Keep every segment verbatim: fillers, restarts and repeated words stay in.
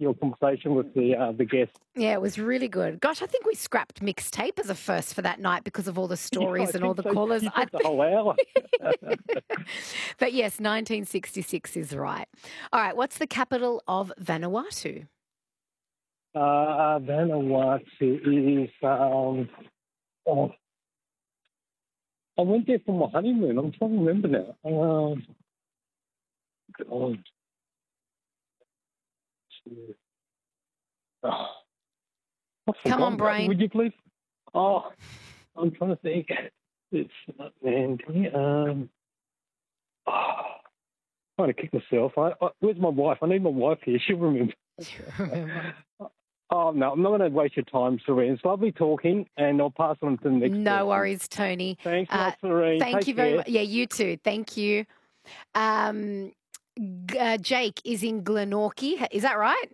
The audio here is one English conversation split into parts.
your conversation with the uh, the guest. Yeah, it was really good. Gosh, I think we scrapped mixtape as a first for that night because of all the stories Yeah, and all the so. callers. You I took the whole hour. But yes, nineteen sixty-six is right. All right, what's the capital of Vanuatu? Uh, Vanuatu is. Um, oh, I went there for my honeymoon. I'm trying to remember now. Um, God. Oh, Come on, brain. Would you please? Oh, I'm trying to think. It's not Mandy. Um, oh, I'm trying to kick myself. I, I, where's my wife? I need my wife here. She'll remember. Remember. Oh, no, I'm not going to waste your time, Serene. It's lovely talking, and I'll pass on to the next No person. worries, Tony. Thanks, Uh, Serene. Thank Take you very care. much. Yeah, you too. Thank you. Um, G- uh, Jake is in Glenorchy. Is that right?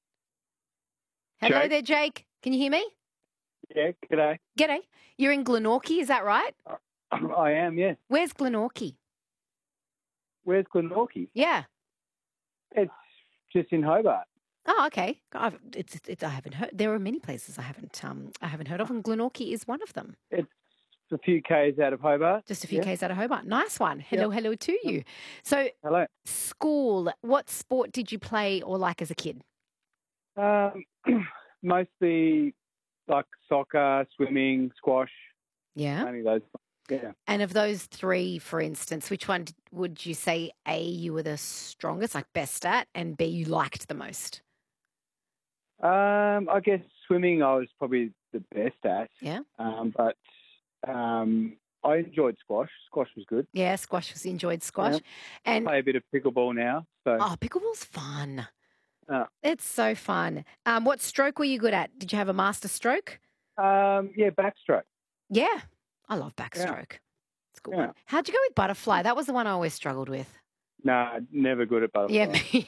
Hello Jake? there, Jake. Can you hear me? Yeah, g'day. G'day. You're in Glenorchy, is that right? I am, yeah. Where's Glenorchy? Where's Glenorchy? Yeah. It's just in Hobart. Oh, okay. I've, it's, it's, I haven't heard. There are many places I haven't um I haven't heard of, and Glenorchy is one of them. It's a few k's out of Hobart. Just a few yeah. k's out of Hobart. Nice one. Hello, Yep. hello to you. So, Hello. school. What sport did you play or like as a kid? Um, mostly like soccer, swimming, squash, Yeah. only those. Yeah. And of those three, for instance, which one d- would you say A, you were the strongest, like best at, and B, you liked the most? Um, I guess swimming I was probably the best at. Yeah. Um, but um, I enjoyed squash. Squash was good. Yeah, squash was enjoyed squash. Yeah. And Play a bit of pickleball now. So oh, pickleball's fun. uh, It's so fun. Um, what stroke were you good at? Did you have a master stroke? um, yeah, backstroke. Yeah. I love backstroke. It's a good Yeah. one. How'd you go with butterfly? That was the one I always struggled with. Nah, never good at butterfly. Yeah, me.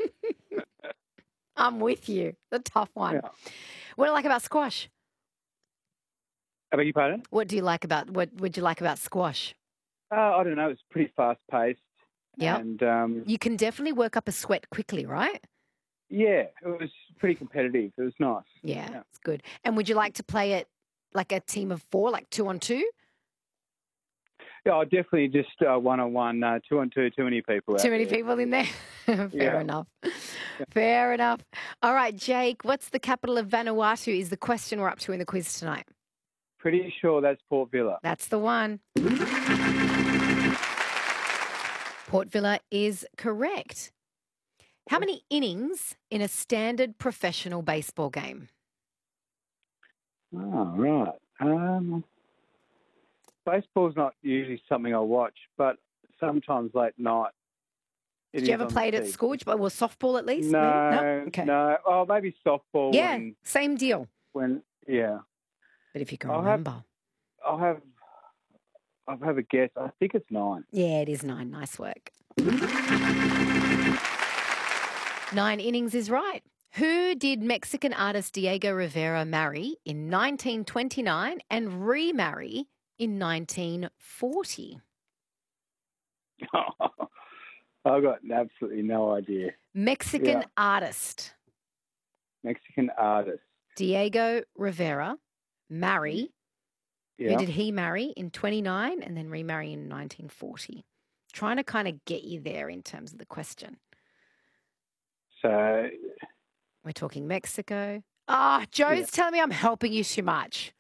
I'm with you. The tough one. Yeah. What do you like about squash? I beg your pardon? What do you like about what would you like about squash? Uh, I don't know. It's pretty fast paced. Yeah. And um, You can definitely work up a sweat quickly, right? yeah, it was pretty competitive. It was nice. Yeah, Yeah. it's good. And would you like to play it like a team of four, like two on two? Yeah, I definitely just uh, one on one, uh, two on two, too many people. out Too many there. people in there? Fair Yeah. enough. Fair enough. All right, Jake, what's the capital of Vanuatu is the question we're up to in the quiz tonight. Pretty sure that's Port Villa. That's the one. Port Villa is correct. How many innings in a standard professional baseball game? Oh, right. Um, baseball's not usually something I watch, but sometimes late night. it Did is you ever on play it the at T V. school? Well, softball at least? No, maybe? Okay. no. Oh, maybe softball. Yeah, When, same deal. when yeah. But if you can I'll have- remember. I'll have. I'll have a guess. I think it's nine. Yeah, it is nine. Nice work. Nine innings is right. Who did Mexican artist Diego Rivera marry in nineteen twenty-nine and remarry in nineteen forty? I've got absolutely no idea. Mexican Yeah. artist Mexican artist. Diego Rivera marry. Yeah. Who did he marry in twenty-nine and then remarry in nineteen forty? Trying to kind of get you there in terms of the question. So, We're talking Mexico. Ah, Joe's Yeah. telling me I'm helping you too much.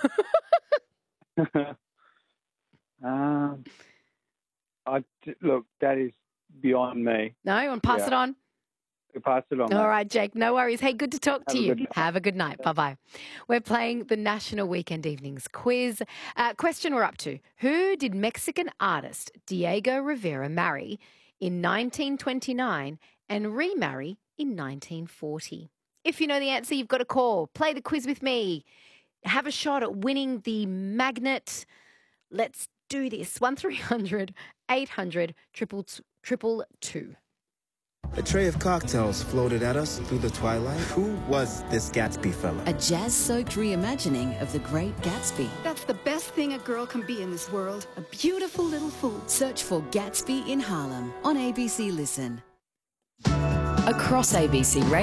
um, I look. That is beyond me. No, you want to pass Yeah. it on? Pass it on. All mate. right, Jake, no worries. Hey, good to talk Have to a you. good night. Have a good night. Bye-bye. We're playing the National Weekend Evenings quiz. Uh, question we're up to. Who did Mexican artist Diego Rivera marry in nineteen twenty-nine and remarry in nineteen forty? If you know the answer, you've got to call. Play the quiz with me. Have a shot at winning the magnet. Let's do this. one three hundred eight hundred triple triple two. A tray of cocktails floated at us through the twilight. Who was this Gatsby fella? A jazz-soaked reimagining of The Great Gatsby. That's the best thing a girl can be in this world. A beautiful little fool. Search for Gatsby in Harlem on A B C Listen. Across A B C Radio.